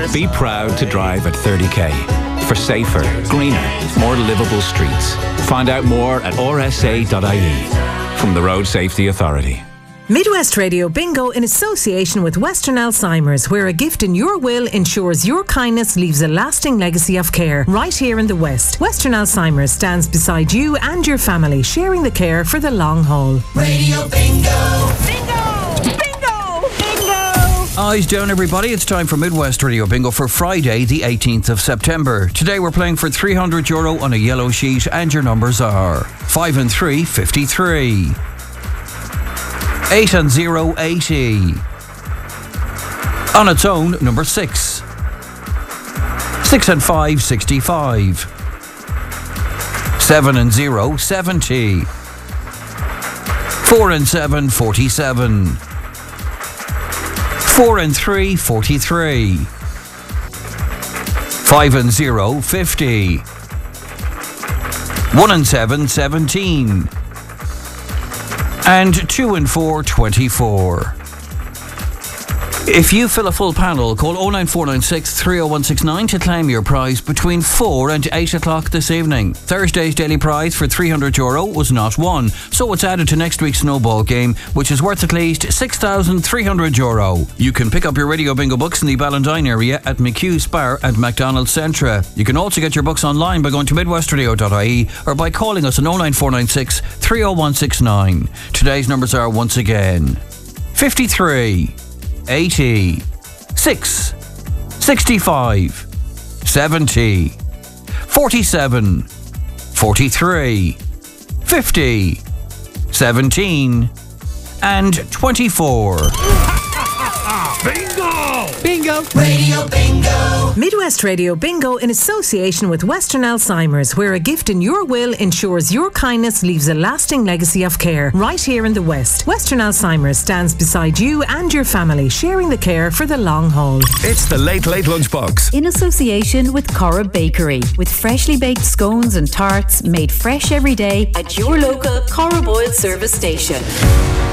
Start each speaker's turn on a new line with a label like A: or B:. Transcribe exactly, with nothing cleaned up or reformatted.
A: Be proud to drive at thirty k for safer, greener, more livable streets. Find out more at r s a dot i e from the Road Safety Authority.
B: Midwest Radio Bingo in association with Western Alzheimer's, where a gift in your will ensures your kindness leaves a lasting legacy of care. Right here in the West, Western Alzheimer's stands beside you and your family, sharing the care for the long haul.
C: Radio Bingo!
B: Bingo! Bingo! Bingo!
D: Eyes down, everybody. It's time for Midwest Radio Bingo for Friday, the eighteenth of September. Today we're playing for three hundred euro on a yellow sheet, and your numbers are five and three, fifty-three. eight and zero, eighty. On its own, number six. six and five, sixty-five. seven and zero, seventy. four and seven, forty-seven. four and three, forty-three. five and zero, fifty. one and seven, seventeen. And two and four, twenty-four. If you fill a full panel, call oh nine four nine six, three oh one six nine to claim your prize between four and eight o'clock this evening. Thursday's daily prize for three hundred euro was not won, so it's added to next week's snowball game, which is worth at least six thousand three hundred euro. You can pick up your Radio Bingo books in the Ballindine area at McHugh's Bar and McDonald's Centra. You can also get your books online by going to midwest radio dot i e or by calling us on oh nine four nine six, three oh one six nine. Today's numbers are once again fifty-three, eighty, six, sixty-five, seventy, forty-seven, forty-three, fifty, seventeen, and twenty-four.
C: Bingo!
B: Bingo!
C: Radio Bingo!
B: Midwest Radio Bingo in association with Western Alzheimer's, where a gift in your will ensures your kindness leaves a lasting legacy of care. Right here in the West, Western Alzheimer's stands beside you and your family, sharing the care for the long haul.
A: It's the Late Late Lunchbox.
E: In association with Cora Bakery, with freshly baked scones and tarts made fresh every day at your local Cora Boyle service station.